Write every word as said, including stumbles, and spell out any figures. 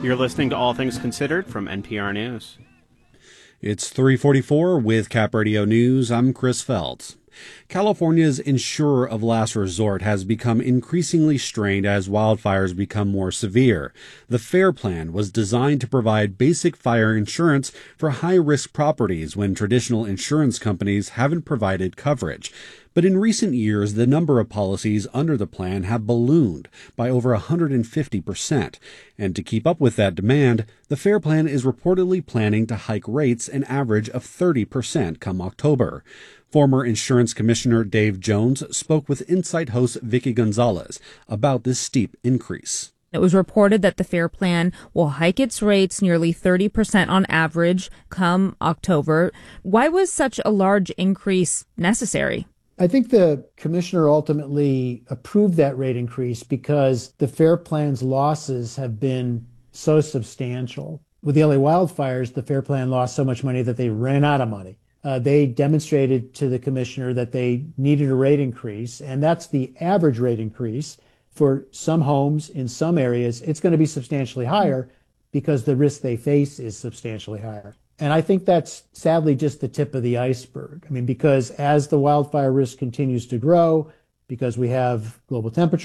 You're listening to All Things Considered from N P R News. It's three forty-four with Cap Radio News. I'm Chris Feltz. California's insurer of last resort has become increasingly strained as wildfires become more severe. The FAIR Plan was designed to provide basic fire insurance for high-risk properties when traditional insurance companies haven't provided coverage. But in recent years, the number of policies under the plan have ballooned by over one hundred fifty percent. And to keep up with that demand, the FAIR Plan is reportedly planning to hike rates an average of thirty percent come October. Former Insurance Commissioner Dave Jones spoke with Insight host Vicky Gonzalez about this steep increase. It was reported that the FAIR Plan will hike its rates nearly thirty percent on average come October. Why was such a large increase necessary? I think the commissioner ultimately approved that rate increase because the FAIR Plan's losses have been so substantial. With the L A wildfires, the FAIR Plan lost so much money that they ran out of money. Uh, they demonstrated to the commissioner that they needed a rate increase, and that's the average rate increase. For some homes in some areas, it's going to be substantially higher because the risk they face is substantially higher. And I think that's sadly just the tip of the iceberg. I mean, because as the wildfire risk continues to grow, because we have global temperature